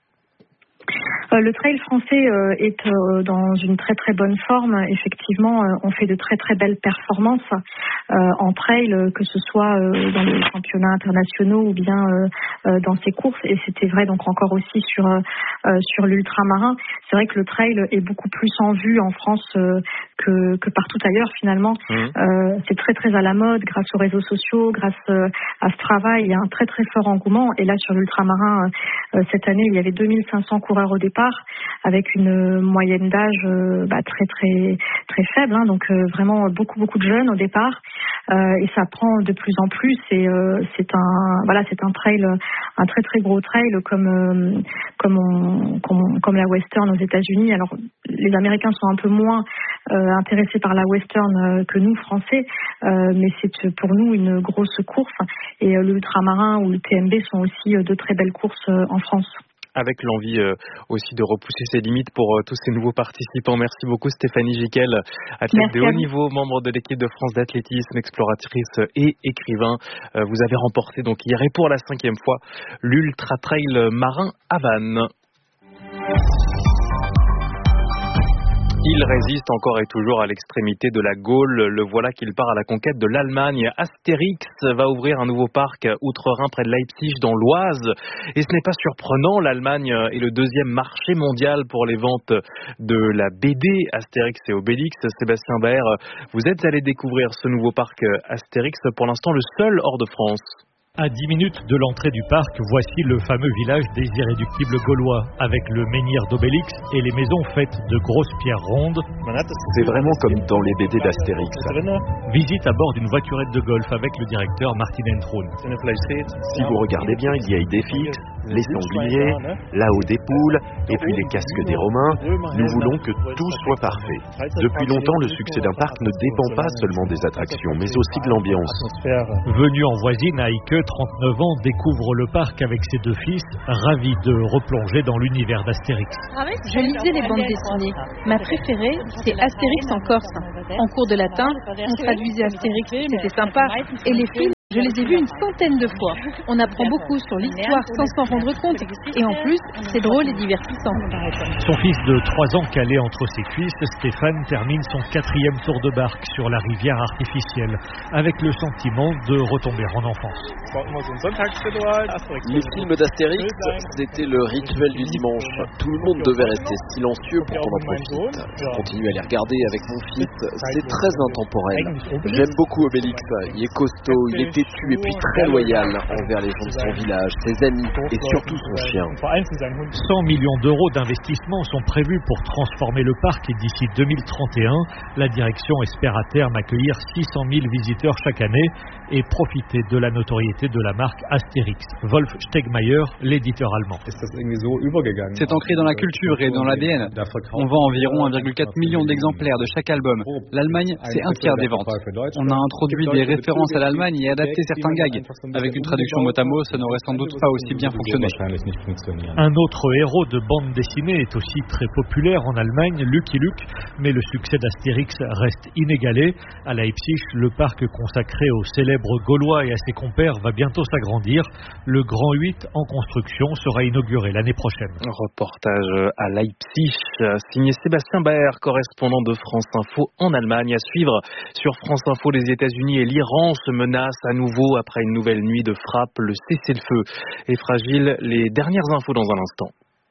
Euh, le trail français euh, est euh, dans une très très bonne forme. Effectivement, euh, on fait de très très belles performances euh, en trail, euh, que ce soit euh, dans les championnats internationaux ou bien euh, euh, dans ces courses. Et c'était vrai donc encore aussi sur euh, sur l'ultramarin. C'est vrai que le trail est beaucoup plus en vue en France euh, que que partout ailleurs finalement. Mmh. Euh, c'est très très à la mode grâce aux réseaux sociaux, grâce euh, à Strava. Il y a un très très fort engouement. Et là sur l'ultramarin euh, cette année, il y avait deux mille cinq cents coureurs au départ, avec une moyenne d'âge euh, bah, très très très faible, hein, donc euh, vraiment beaucoup beaucoup de jeunes au départ, euh, et ça prend de plus en plus. Et euh, c'est un voilà, c'est un trail, un très très gros trail comme euh, comme, on, comme comme la Western aux États-Unis. Alors les Américains sont un peu moins euh, intéressés par la Western euh, que nous Français, euh, mais c'est pour nous une grosse course. Et euh, l'ultramarin ou le T M B sont aussi euh, de très belles courses euh, en France. Avec l'envie euh, aussi de repousser ses limites pour euh, tous ces nouveaux participants. Merci beaucoup Stéphanie Gicquel, athlète de haut niveau, membre de l'équipe de France d'athlétisme, exploratrice et écrivain. Euh, vous avez remporté donc hier et pour la cinquième fois l'Ultra Trail Marin à Vannes. Il résiste encore et toujours à l'extrémité de la Gaule. Le voilà qu'il part à la conquête de l'Allemagne. Astérix va ouvrir un nouveau parc outre-Rhin près de Leipzig dans l'Oise. Et ce n'est pas surprenant, l'Allemagne est le deuxième marché mondial pour les ventes de la B D Astérix et Obélix. Sébastien Baer, vous êtes allé découvrir ce nouveau parc Astérix, pour l'instant le seul hors de France. À dix minutes de l'entrée du parc, voici le fameux village des irréductibles gaulois, avec le menhir d'Obélix et les maisons faites de grosses pierres rondes. C'est vraiment comme dans les B D d'Astérix. Visite à bord d'une voiturette de golf avec le directeur Martin Entroun. Si vous regardez bien, il y a Idéfix, les sangliers, là-haut des poules, et puis les casques des Romains. Nous voulons que tout soit parfait. Depuis longtemps, le succès d'un parc ne dépend pas seulement des attractions, mais aussi de l'ambiance. Venu en voisine à Ike, trente-neuf ans, découvre le parc avec ses deux fils, ravis de replonger dans l'univers d'Astérix. Je lisais les bandes dessinées. Ma préférée, c'est Astérix en Corse. En cours de latin, on traduisait Astérix, c'était sympa. Et les films, je les ai vus une centaine de fois. On apprend beaucoup sur l'histoire sans s'en rendre compte. Et en plus, c'est drôle et divertissant. Son fils de trois ans calé entre ses cuisses, Stéphane termine son quatrième tour de barque sur la rivière artificielle, avec le sentiment de retomber en enfance. Les films d'Astérix, c'était le rituel du dimanche. Tout le monde devait rester silencieux pour qu'on en profite. Je continue à les regarder avec mon fils. C'est très intemporel. J'aime beaucoup Obélix. Il est costaud, il est têtu et puis très loyal envers les gens de son village, ses amis et surtout son chien. cent millions d'euros d'investissement sont prévus pour transformer le parc et d'ici deux mille trente et un, la direction espère à terme accueillir six cent mille visiteurs chaque année et profiter de la notoriété de la marque Astérix. Wolf Stegmaier, l'éditeur allemand. C'est ancré dans la culture et dans l'A D N. On vend environ un virgule quatre million d'exemplaires de chaque album. L'Allemagne, c'est un tiers des ventes. On a introduit des références à l'Allemagne et adapté certains gags. Avec une traduction mot à mot, ça n'aurait sans doute pas aussi bien fonctionné. Un autre héros de bande dessinée est aussi très populaire en Allemagne, Lucky Luke, mais le succès d'Astérix reste inégalé. À Leipzig, le parc consacré aux célèbres Gaulois et à ses compères va bientôt s'agrandir. Le Grand huit en construction sera inauguré l'année prochaine. Reportage à Leipzig, signé Sébastien Baer, correspondant de France Info en Allemagne. À suivre sur France Info, les États-Unis et l'Iran se menacent à nouveau après une nouvelle nuit de frappe. Le cessez-le-feu est fragile. Les dernières infos dans un instant.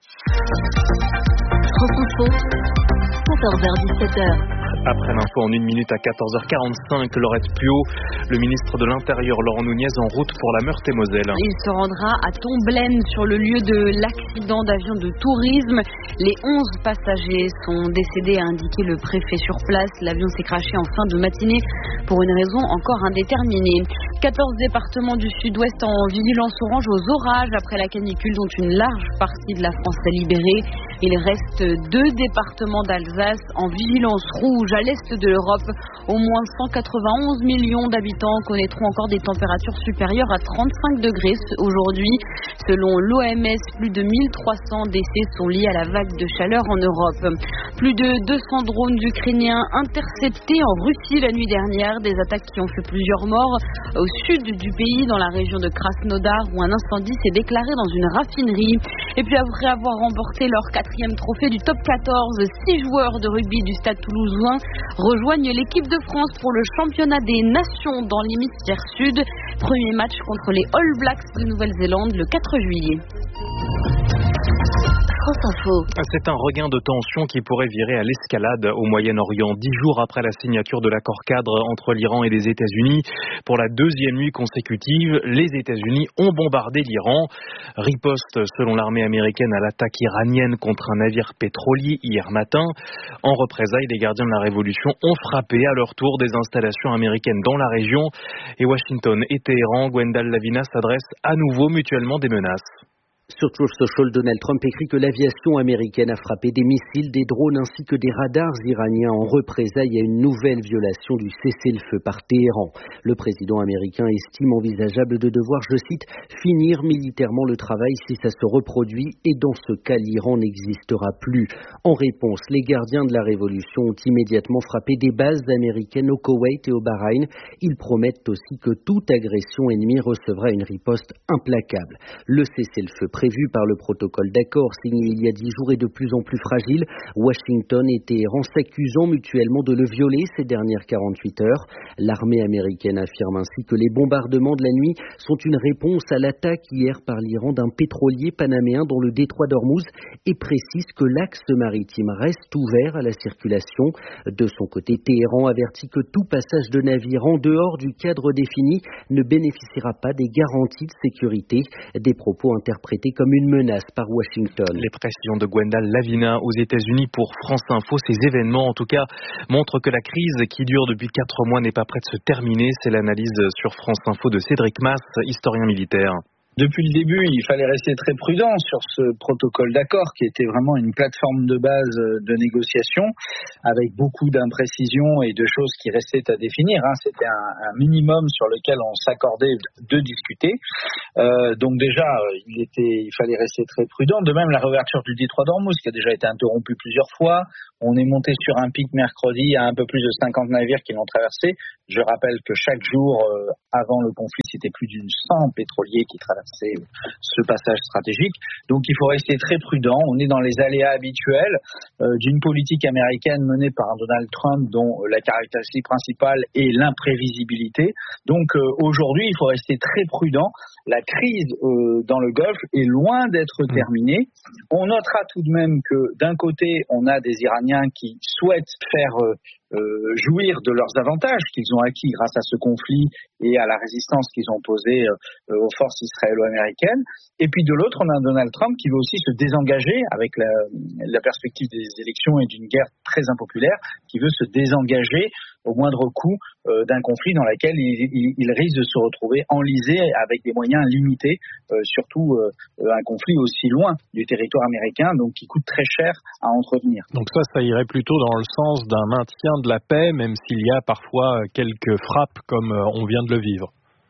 France Info, quatorze heures dix-sept heures. Après l'info en une minute à quatorze heures quarante-cinq, Laurette Puot, le ministre de l'Intérieur Laurent Nunez en route pour la Meurthe-et-Moselle. Il se rendra à Tomblaine sur le lieu de l'accident d'avion de tourisme. Les onze passagers sont décédés, a indiqué le préfet sur place. L'avion s'est crashé en fin de matinée pour une raison encore indéterminée. quatorze départements du sud-ouest en vigilance orange aux orages après la canicule dont une large partie de la France est libérée. Il reste deux départements d'Alsace en vigilance rouge. À l'est de l'Europe, au moins cent quatre-vingt-onze millions d'habitants connaîtront encore des températures supérieures à trente-cinq degrés aujourd'hui. Selon l'O M S, plus de mille trois cents décès sont liés à la vague de chaleur en Europe. Plus de deux cents drones ukrainiens interceptés en Russie la nuit dernière. Des attaques qui ont fait plusieurs morts au sud du pays, dans la région de Krasnodar, où un incendie s'est déclaré dans une raffinerie. Et puis après avoir remporté leur quatrième trophée du top quatorze, six joueurs de rugby du Stade Toulousain rejoignent l'équipe de France pour le championnat des nations dans l'hémisphère sud. Premier match contre les All Blacks de Nouvelle-Zélande le quatre juillet. C'est un regain de tension qui pourrait virer à l'escalade au Moyen-Orient. Dix jours après la signature de l'accord cadre entre l'Iran et les États-Unis, pour la deuxième nuit consécutive, les États-Unis ont bombardé l'Iran. Riposte selon l'armée américaine à l'attaque iranienne contre un navire pétrolier hier matin. En représailles, les gardiens de la révolution ont frappé à leur tour des installations américaines dans la région. Et Washington et Téhéran, Gwendal Lavina s'adressent à nouveau mutuellement des menaces. Sur Truth Social, Donald Trump écrit que l'aviation américaine a frappé des missiles, des drones ainsi que des radars iraniens en représailles à une nouvelle violation du cessez-le-feu par Téhéran. Le président américain estime envisageable de devoir, je cite, finir militairement le travail si ça se reproduit et dans ce cas l'Iran n'existera plus. En réponse, les gardiens de la révolution ont immédiatement frappé des bases américaines au Koweït et au Bahreïn. Ils promettent aussi que toute agression ennemie recevra une riposte implacable. Le cessez-le-feu prévu par le protocole d'accord signé il y a dix jours est de plus en plus fragile. Washington et Téhéran s'accusant mutuellement de le violer ces dernières quarante-huit heures. L'armée américaine affirme ainsi que les bombardements de la nuit sont une réponse à l'attaque hier par l'Iran d'un pétrolier panaméen dans le détroit d'Ormuz et précise que l'axe maritime reste ouvert à la circulation. De son côté, Téhéran avertit que tout passage de navire en dehors du cadre défini ne bénéficiera pas des garanties de sécurité. Des propos interprétés comme une menace par Washington. Les pressions de Gwendal Lavina aux États-Unis pour France Info. Ces événements, en tout cas, montrent que la crise qui dure depuis quatre mois n'est pas prête de se terminer. C'est l'analyse sur France Info de Cédric Mass, historien militaire. Depuis le début, il fallait rester très prudent sur ce protocole d'accord qui était vraiment une plateforme de base de négociation avec beaucoup d'imprécisions et de choses qui restaient à définir. Hein. C'était un, un minimum sur lequel on s'accordait de discuter. Euh, donc déjà, il, était, il fallait rester très prudent. De même, la réouverture du détroit d'Ormuz qui a déjà été interrompue plusieurs fois. On est monté sur un pic mercredi à un peu plus de cinquante navires qui l'ont traversé. Je rappelle que chaque jour euh, avant le conflit, c'était plus d'une cent pétroliers qui traversaient ce passage stratégique. Donc il faut rester très prudent. On est dans les aléas habituels euh, d'une politique américaine menée par Donald Trump dont la caractéristique principale est l'imprévisibilité. Donc euh, aujourd'hui, il faut rester très prudent. La crise euh, dans le Golfe est loin d'être terminée. On notera tout de même que d'un côté, on a des Iraniens qui souhaitent faire euh, Euh, jouir de leurs avantages qu'ils ont acquis grâce à ce conflit et à la résistance qu'ils ont posée euh, aux forces israélo-américaines. Et puis de l'autre, on a un Donald Trump qui veut aussi se désengager avec la, la perspective des élections et d'une guerre très impopulaire, qui veut se désengager au moindre coût euh, d'un conflit dans lequel il, il, il risque de se retrouver enlisé avec des moyens limités, euh, surtout euh, un conflit aussi loin du territoire américain, donc qui coûte très cher à entretenir. Donc ça, ça irait plutôt dans le sens d'un maintien de la paix, même s'il y a parfois quelques frappes comme on vient de le vivre.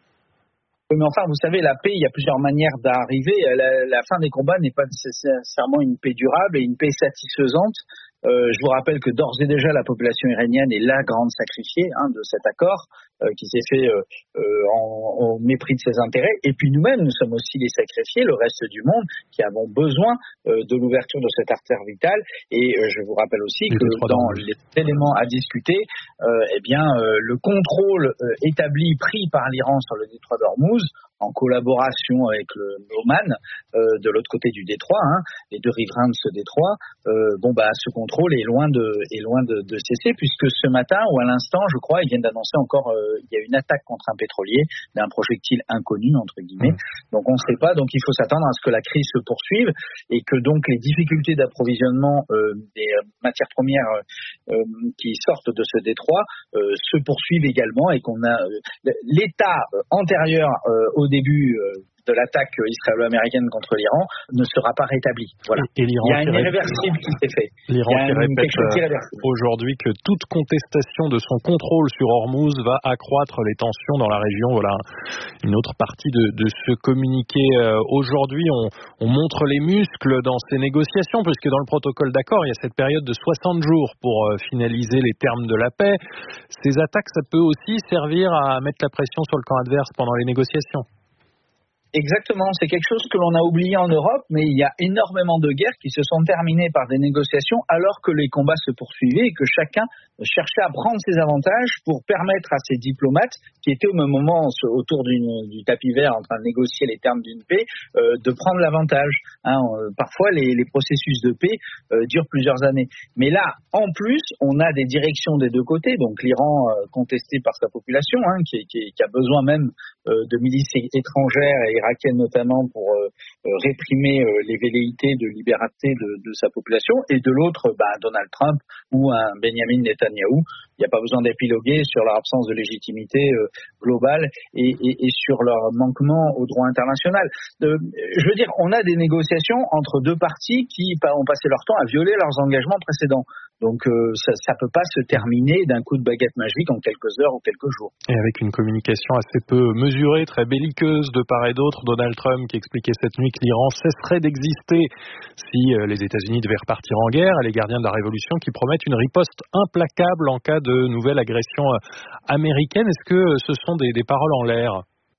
Mais enfin, vous savez, la paix, il y a plusieurs manières d'arriver. La, la fin des combats n'est pas nécessairement une paix durable et une paix satisfaisante. Euh, je vous rappelle que d'ores et déjà, la population iranienne est la grande sacrifiée hein, de cet accord euh, qui s'est fait euh, euh, en, en mépris de ses intérêts. Et puis nous-mêmes, nous sommes aussi les sacrifiés, le reste du monde, qui avons besoin euh, de l'ouverture de cette artère vitale. Et euh, je vous rappelle aussi que dans les éléments à discuter, euh, eh bien, euh, le contrôle euh, établi, pris par l'Iran sur le détroit d'Ormuz, en collaboration avec le Oman, euh, de l'autre côté du détroit, hein, les deux riverains de ce détroit, euh, bon bah ce contrôle est loin de est loin de, de cesser, puisque ce matin ou à l'instant, je crois, ils viennent d'annoncer encore euh, il y a une attaque contre un pétrolier d'un projectile inconnu entre guillemets. Mmh. Donc on ne sait pas, donc il faut s'attendre à ce que la crise se poursuive et que donc les difficultés d'approvisionnement euh, des matières premières euh, qui sortent de ce détroit euh, se poursuivent également et qu'on a euh, l'état euh, antérieur euh, au début euh, de l'attaque israélo-américaine contre l'Iran ne sera pas rétabli. Voilà. Et, et l'Iran il y a un irréversible qui s'est fait. L'Iran qui répète aujourd'hui que toute contestation de son contrôle sur Hormuz va accroître les tensions dans la région. Voilà une autre partie de, de ce communiqué. Euh, aujourd'hui, on, on montre les muscles dans ces négociations, puisque dans le protocole d'accord, il y a cette période de soixante jours pour euh, finaliser les termes de la paix. Ces attaques, ça peut aussi servir à mettre la pression sur le camp adverse pendant les négociations. Exactement, c'est quelque chose que l'on a oublié en Europe, mais il y a énormément de guerres qui se sont terminées par des négociations alors que les combats se poursuivaient et que chacun cherchait à prendre ses avantages pour permettre à ces diplomates qui étaient au même moment autour d'une, du tapis vert en train de négocier les termes d'une paix, euh, de prendre l'avantage. Hein, euh, parfois, les, les processus de paix euh, durent plusieurs années. Mais là, en plus, on a des directions des deux côtés, donc l'Iran euh, contesté par sa population, hein, qui, qui, qui a besoin même euh, de milices étrangères et irakienne notamment pour euh, réprimer euh, les velléités de liberté de, de sa population, et de l'autre, bah, Donald Trump ou un Benjamin Netanyahou. Il n'y a pas besoin d'épiloguer sur leur absence de légitimité euh, globale et, et, et sur leur manquement au droit international. Euh, je veux dire, on a des négociations entre deux parties qui ont passé leur temps à violer leurs engagements précédents. Donc euh, ça ne peut pas se terminer d'un coup de baguette magique en quelques heures ou quelques jours. Et avec une communication assez peu mesurée, très belliqueuse de part et d'autre, Donald Trump qui expliquait cette nuit que l'Iran cesserait d'exister si euh, les États-Unis devaient repartir en guerre, et les gardiens de la révolution qui promettent une riposte implacable en cas de nouvelle agression américaine. Est-ce que ce sont des, des paroles en l'air ?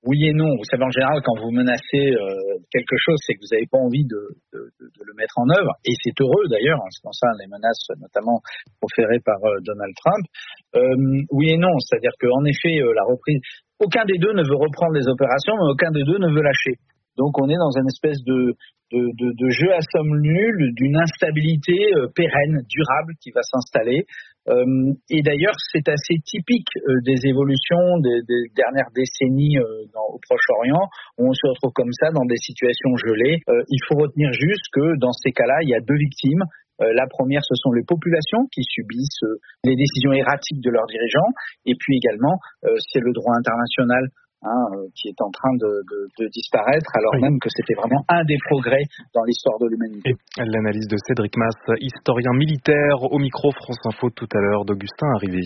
Oui et non. Vous savez, en général, quand vous menacez euh, quelque chose, c'est que vous n'avez pas envie de, de, de, de le mettre en œuvre. Et c'est heureux d'ailleurs, en ce qui concerne les menaces notamment proférées par euh, Donald Trump. Euh, oui et non. C'est-à-dire qu'en effet, euh, la reprise, aucun des deux ne veut reprendre les opérations, mais aucun des deux ne veut lâcher. Donc on est dans une espèce de, de, de, de jeu à somme nulle, d'une instabilité euh, pérenne, durable qui va s'installer. Euh, et d'ailleurs, c'est assez typique euh, des évolutions des, des dernières décennies euh, dans, au Proche-Orient, où on se retrouve comme ça dans des situations gelées. Euh, il faut retenir juste que dans ces cas-là, il y a deux victimes. Euh, la première, ce sont les populations qui subissent euh, les décisions erratiques de leurs dirigeants. Et puis également, euh, c'est le droit international Hein, euh, qui est en train de, de, de disparaître, alors oui. même que c'était vraiment un des progrès dans l'histoire de l'humanité. Et l'analyse de Cédric Mass, historien militaire, au micro France Info tout à l'heure d'Augustin Arrivé.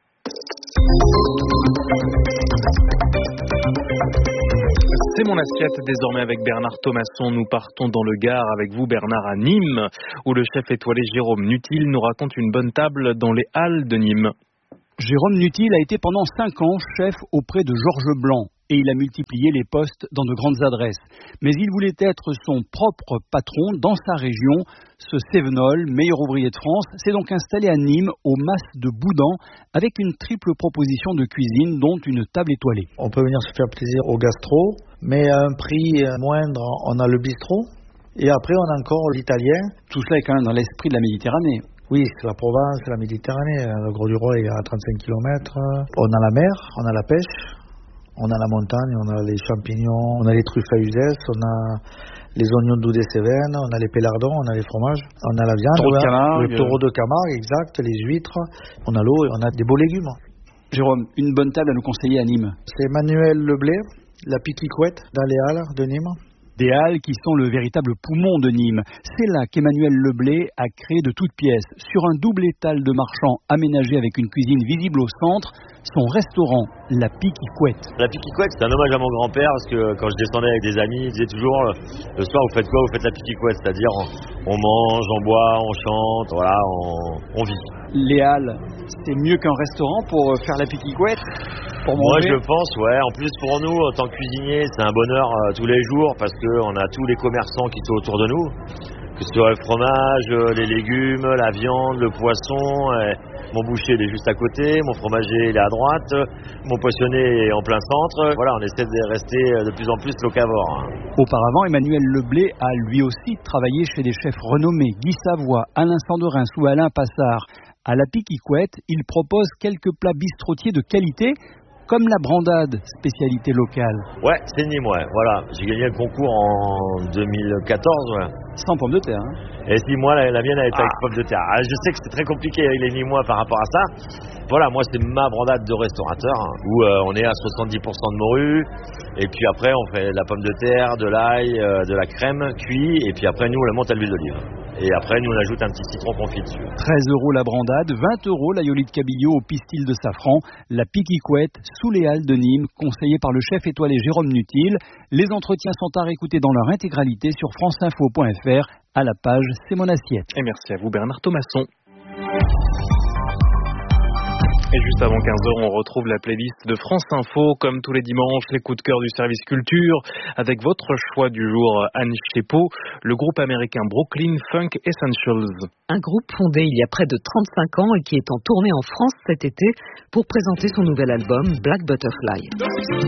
C'est mon assiette désormais avec Bernard Thomasson. Nous partons dans le Gard avec vous, Bernard, à Nîmes, où le chef étoilé Jérôme Nutil nous raconte une bonne table dans les halles de Nîmes. Jérôme Nutil a été pendant cinq ans chef auprès de Georges Blanc et il a multiplié les postes dans de grandes adresses. Mais il voulait être son propre patron dans sa région. Ce Cévenol, meilleur ouvrier de France, s'est donc installé à Nîmes au Mas de Boudan avec une triple proposition de cuisine dont une table étoilée. On peut venir se faire plaisir au gastro, mais à un prix moindre, on a le bistrot et après on a encore l'italien. Tout cela est quand même dans l'esprit de la Méditerranée. Oui, c'est la Provence, c'est la Méditerranée. Le Gros du Roi est à trente-cinq kilomètres. On a la mer, on a la pêche, on a la montagne, on a les champignons, on a les truffes à Uzès, on a les oignons doux des Cévennes, on a les pélardons, on a les fromages, on a la viande, taureau de Camargue, le taureau de Camargue, exact, les huîtres, on a l'eau et on a des beaux légumes. Jérôme, une bonne table à nous conseiller à Nîmes. C'est Emmanuel Leblé, la Piquicouette, dans les halles de Nîmes. Des halles qui sont le véritable poumon de Nîmes. C'est là qu'Emmanuel Leblé a créé de toutes pièces, sur un double étal de marchands aménagé avec une cuisine visible au centre, son restaurant, la Piquicouette. La Piquicouette, c'est un hommage à mon grand-père, parce que quand je descendais avec des amis, il disait toujours, le soir, vous faites quoi? Vous faites la Piquicouette, c'est-à-dire on, on mange, on boit, on chante, voilà, on, on vit. Les halles, c'est mieux qu'un restaurant pour faire la Piquicouette? Pour Moi je pense, ouais. En plus pour nous, en tant que cuisiniers, c'est un bonheur euh, tous les jours parce qu'on a tous les commerçants qui sont autour de nous, que ce soit le fromage, euh, les légumes, la viande, le poisson. Euh, mon boucher il est juste à côté, mon fromager il est à droite, mon poissonnier est en plein centre. Voilà, on essaie de rester de plus en plus locavore. Hein. Auparavant, Emmanuel Leblé a lui aussi travaillé chez des chefs renommés, Guy Savoie, Alain Sanderin ou Alain Passard. À la Piquicouette, il propose quelques plats bistrotiers de qualité, comme la brandade, spécialité locale. Ouais, c'est Nîmes, ouais, voilà. J'ai gagné le concours en deux mille quatorze, ouais. Sans pommes de terre, hein. Et si moi, la, la mienne, elle était ah. avec pommes de terre. Ah, je sais que c'est très compliqué avec les Nîmois par rapport à ça. Voilà, moi, c'est ma brandade de restaurateur, hein, où euh, on est à soixante-dix pour cent de morue. Et puis après, on fait de la pomme de terre, de l'ail, euh, de la crème cuit. Et puis après, nous, on la monte à l'huile d'olive. Et après, nous, on ajoute un petit citron confit dessus. treize euros la brandade, vingt euros l'aïoli de cabillaud au pistil de safran, la Piquicouette sous les halles de Nîmes, conseillée par le chef étoilé Jérôme Nutil. Les entretiens sont à réécouter dans leur intégralité sur franceinfo point f r à la page C'est mon assiette. Et merci à vous Bernard Thomasson. Et juste avant quinze heures, on retrouve la playlist de France Info, comme tous les dimanches, les coups de cœur du service culture, avec votre choix du jour, Anne Chepo, le groupe américain Brooklyn Funk Essentials. Un groupe fondé il y a près de trente-cinq ans et qui est en tournée en France cet été pour présenter son nouvel album Black Butterfly.